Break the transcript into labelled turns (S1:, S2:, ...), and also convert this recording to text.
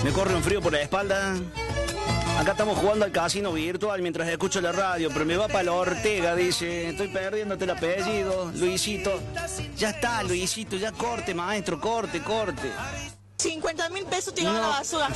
S1: Me corre un frío por la espalda. Acá estamos jugando al casino virtual mientras escucho la radio, pero me va para la Ortega, dice. Estoy perdiéndote el apellido, Luisito. Ya está, Luisito, ya corte, maestro, corte.
S2: 50.000 pesos tirado a la basura.